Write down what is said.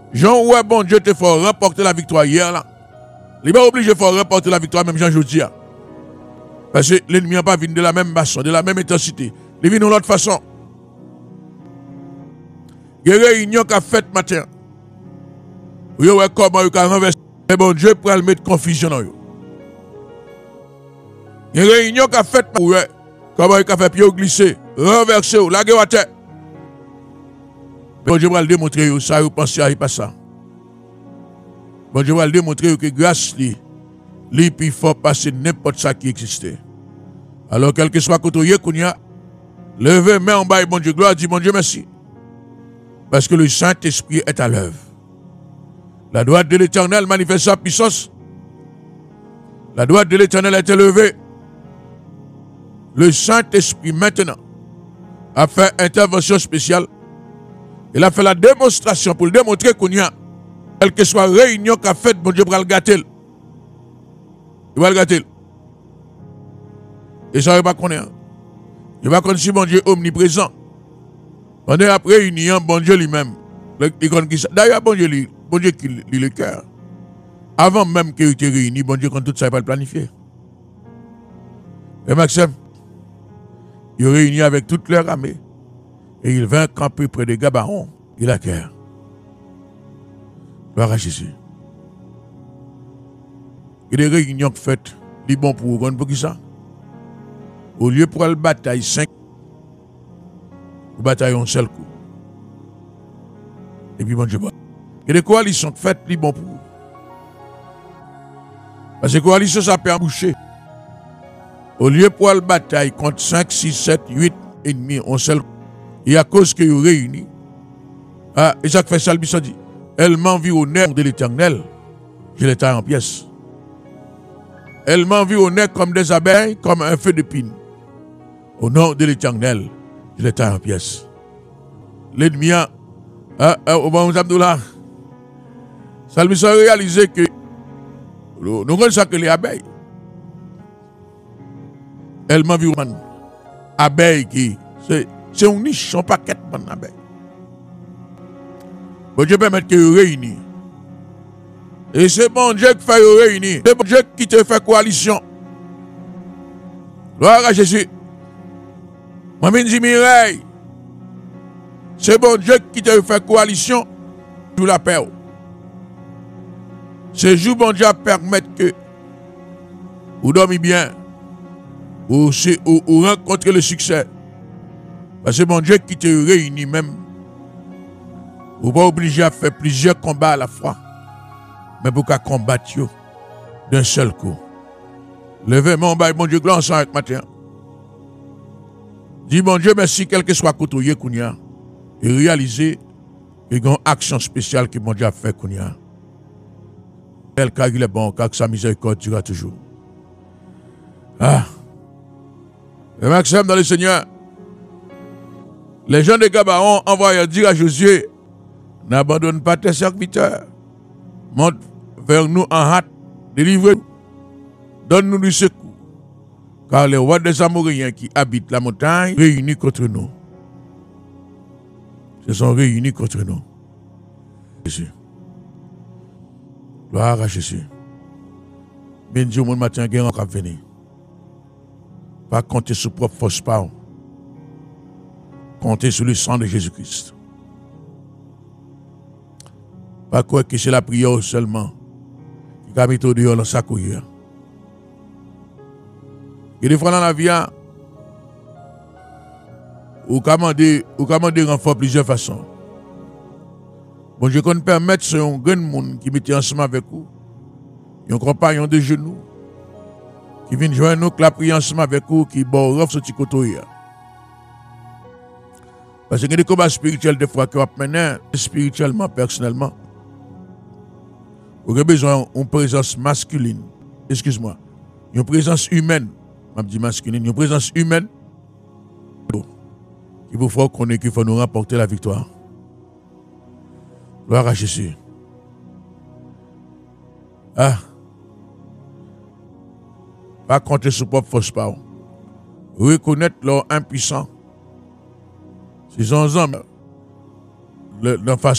Jean, ouais, bon Dieu, te fait remporter la victoire hier là. Il n'est pas obligé de remporter la victoire, même Jean aujourd'hui. Parce que l'ennemi n'a pas venu de la même façon, de la même intensité. Il vient de l'autre façon. Il y a une réunion qu'a faite matin. Vous voyez comment il a renversé. Mais bon Dieu pour mettre confusion dans eux. Il y a une réunion qu'a faite. Comment il a fait pied glisser, renverser, la guerre à terre. Bon Dieu va le démontrer, ça, vous pensez à pas ça. Bon Dieu va le démontrer que grâce lui, puis il faut passer n'importe ça qui existait. Alors, quel que soit côté qu'on y a, levez main en bas et bon Dieu, gloire, dit bon Dieu merci. Parce que le Saint-Esprit est à l'œuvre. La droite de l'Éternel manifeste sa puissance. La droite de l'Éternel est élevée. Le Saint-Esprit maintenant a fait intervention spéciale. Il a fait la démonstration pour le démontrer qu'on y a, quelle que soit réunion qu'a faite, bon Dieu va le gâter. Il va le gâter. Et ça, il ne va pas connaître. Il va connaître si bon Dieu est omniprésent. Pendant après réunion, bon Dieu lui-même. D'ailleurs, bon Dieu qui lit le cœur. Avant même qu'il était réuni, bon Dieu, quand tout ça, il va le planifier. Et Maxime, il réunit avec toute leur armée. Et il vint camper près de Gabaon. Il a cœur. Gloire à Jésus. Il y a des réunions faites, les bons pour vous, pour qui ça? Au lieu pour la bataille 5, vous bataillez un seul coup. Et puis bon Dieu. Il y a des coalitions faites, les bons pour vous. Parce que les coalitions, ça peut emboucher. Au lieu pour la bataille contre 5, 6, 7, 8 ennemis, un seul coup. Et à cause que vous réunis, et ça fait ça, le dit, elle m'envie au nerf de l'Éternel, je les taille en pièces. Elle m'envie au nerf comme des abeilles, comme un feu de pine. Au nom de l'Éternel, je les taille en pièces. L'ennemi a, au bon Abdullah, ça lui a réalisé que nous connaissons que les abeilles. Elle m'envie au man. Abeilles qui, c'est une niche, son paquet de abeilles. Bon Dieu permet que vous réunissez. Et c'est bon Dieu qui fait vous réunir. C'est bon Dieu qui te fait coalition. Gloire à Jésus. Moi, je dis Mireille. C'est bon Dieu qui te fait coalition pour la paix. Ce jour, bon Dieu permet que vous dormez bien. Ou rencontrez le succès. Parce que bon Dieu qui te réunit même. Vous n'êtes pas obligé à faire plusieurs combats à la fois. Mais pour qu'à combattre d'un seul coup. Levez mon bail, bon Dieu, gloire ensemble avec matin. Dis bon Dieu, merci, quel que soit côté Kounia. Et réaliser qu'il y a une action spéciale que mon Dieu a fait Kounia. Tel cas il est bon, car sa miséricorde durera toujours. Et Maxime dans le Seigneur. Les gens de Gabaon envoyèrent dire à Josué, n'abandonne pas tes serviteurs. Monte vers nous en hâte, délivre-nous. Donne-nous du secours. Car les rois des Amoréens qui habitent la montagne réunis contre nous. Se sont réunis contre nous. Jésus. Gloire à Jésus. Bien Dieu, mon matin, il y a un venir. Pas compter sur propre force pas. Comptez sur le sang de Jésus-Christ. Pas quoi que c'est la prière seulement qui a mis au dehors dans sa couille. Et des fois dans la vie, ou commander renfort de plusieurs façons. Bon, je qu'on permettre c'est un grand monde qui mettait ensemble avec vous, un compagnon de genoux, qui vient joindre nous, qui la prière ensemble avec vous, qui borrof ce petit côté. Parce qu'il y a des combats spirituels des fois qui ont mené spirituellement, personnellement. Vous avez besoin d'une présence masculine. Excuse-moi. Une présence humaine. Je dis masculine. Une présence humaine. Il vous faut connaître qu'il faut nous remporter la victoire. Gloire à Jésus. Pas compter sur propre force pas. Reconnaître leur impuissant. Ils ont en face